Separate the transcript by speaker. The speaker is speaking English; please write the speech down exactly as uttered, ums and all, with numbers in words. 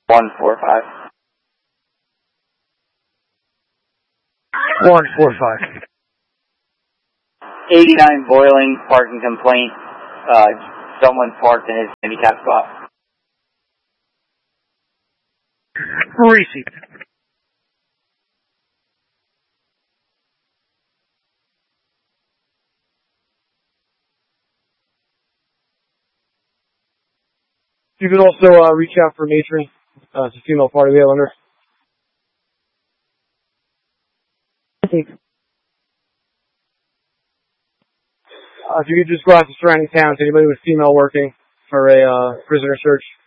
Speaker 1: one four five.
Speaker 2: one four five.
Speaker 1: eighty-nine Boiling, parking complaint. Uh, someone parked in his handicap spot.
Speaker 2: Receipt. You can also uh, reach out for matron. Uh, it's a female party we have under. Uh, if you could just go out to surrounding towns, anybody with female working for a uh, prisoner search.